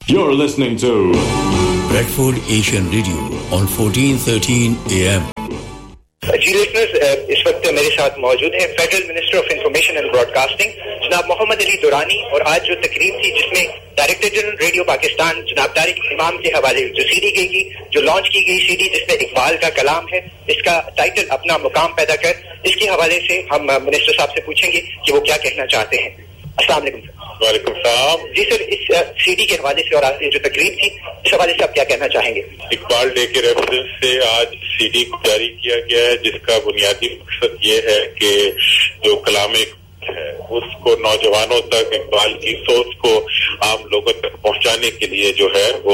You're listening to Bradford Asian Radio on 1413 AM. Ji listeners, इस वक्त मेरे साथ मौजूद हैं federal minister of information and broadcasting जनाब मोहम्मद अली दुरानी, और आज जो तकरीब थी जिसमें डायरेक्टर जनरल रेडियो पाकिस्तान जनाब तारिक इमाम के हवाले जो सीडी गई, जो लॉन्च की गई सीडी जिसमें इकबाल का कलाम है, इसका टाइटल अपना मुकाम पैदा कर, इसके हवाले से हम मिनिस्टर साहब से पूछेंगे कि वो क्या कहना चाहते हैं। अस्सलाम वालेकुम सर। वालेकुम सलाम। जी सर, इस सीडी के हवाले से और आज जो तकरीब थी इस हवाले से आप क्या कहना चाहेंगे? इकबाल डे के रेफरेंस से आज सीडी को जारी किया गया है, जिसका बुनियादी मकसद ये है कि जो कलाम है उसको नौजवानों तक, इकबाल की सोच को आम लोगों तक पहुंचाने के लिए जो है वो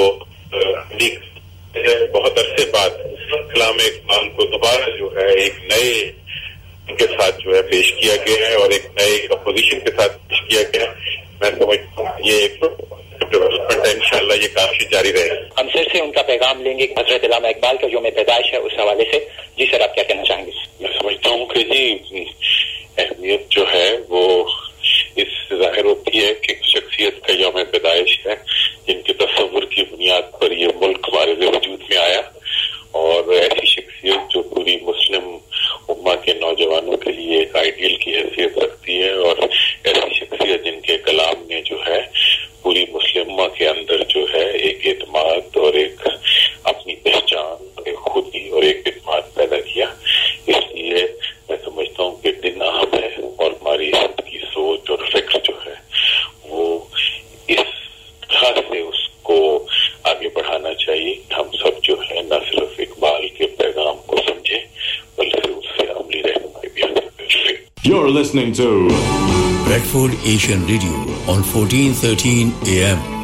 बहुत अरसे बाद कलाम इकबाल को दोबारा जो है एक नए के साथ जो है पेश किया गया है और एक नए अपोजिशन के साथ पेश किया गया है। मैं समझता हूँ ये एक डेवलपमेंट है, इंशाल्लाह ये काफी जारी रहेगा। हम सिर से उनका पैगाम लेंगे हजरत अल्लामा इकबाल का यौम पैदाइश है, उस हवाले से। जी सर, आप क्या कहना चाहेंगे? मैं समझता हूँ कि जी अहमियत जो है वो इससे जाहिर होती है कि शख्सियत का यौम पैदाइश है जिनके तस्वुर की बुनियाद पर ये मुल्क हमारे वजूद में आया, और ऐसी शख्सियत जो पूरी मुस्लिम उम्मा के नौजवानों के लिए एक आइडियल की हैसियत रखती है, और ऐसी शख्सियत जिनके कलाम ने जो है पूरी मुस्लिम उम्मा के अंदर जो है एक एतमाद और एक अपनी पहचान, एक खुदी और एक एतमाद पैदा किया। इसलिए मैं समझता हूँ कि दिन अहम है और हमारी की सोच और फिक्र जो है वो इस तरह से उसको आगे बढ़ाना चाहिए। हम सब जो है न सिर्फ इकबाल के पैगाम को समझे बल्कि उससे अमली रहनुमाई भी हासिल करें। You're listening to Bradford Asian Radio on 1413 AM.